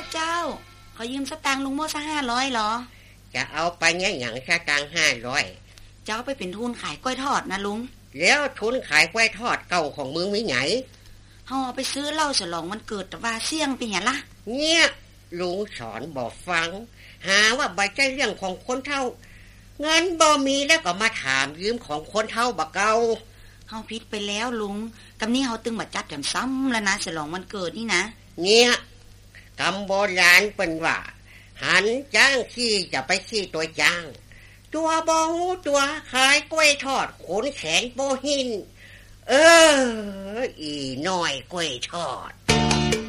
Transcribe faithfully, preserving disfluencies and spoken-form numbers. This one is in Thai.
เจ้าขอยืมสตางค์ลุงโม่ซะห้าร้อยเหรอจะเอาไปเนี่ยอย่างสตางค์ห้าร้อยเจ้าไปเป็นทุนขายกล้วยทอดนะลุงแล้วทุนขายกล้วยทอดเก่าของมึงมีไหนเฮาไปซื้อเหล้าฉลองวันเกิดแต่ว่าเสี่ยงไปหยังล่ะเนี่ยลุงสอนบอกฟังหาว่าใบใจเรื่องของคนเฒ่าเงินบ่มีแล้วก็มาถามยืมของคนเฒ่าบ่เก่าเฮาผิดไปแล้วลุงกำนี้เฮาตึงมาจัดกันซ้ำแล้วนะฉลองวันเกิดนี่นะเนี่ยกำโบราณเปิ้นว่าหันจ้างขี้จะไปขี้ตัวจ้างตัวบ่ฮู้ตัวขายกล้วยทอดขนแขนโบหินเอออีน้อยกล้วยทอด